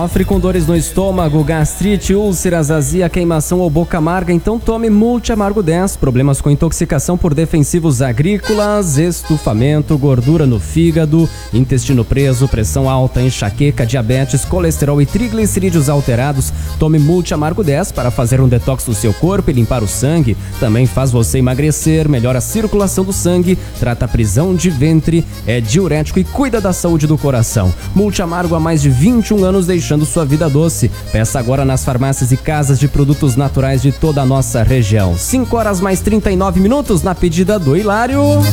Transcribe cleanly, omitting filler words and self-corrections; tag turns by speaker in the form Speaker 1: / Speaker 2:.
Speaker 1: Sofre com dores no estômago, gastrite, úlceras, azia, queimação ou boca amarga? Então tome Multi Amargo 10. Problemas com intoxicação por defensivos agrícolas, estufamento, gordura no fígado, intestino preso, pressão alta, enxaqueca, diabetes, colesterol e triglicerídeos alterados. Tome Multi Amargo 10 para fazer um detox do seu corpo e limpar o sangue. Também faz você emagrecer, melhora a circulação do sangue, trata a prisão de ventre, é diurético e cuida da saúde do coração. Multi Amargo há mais de 21 anos deixando sua vida doce. Peça agora nas farmácias e casas de produtos naturais de toda a nossa região. 5 horas mais 39 minutos na pedida do Hilário.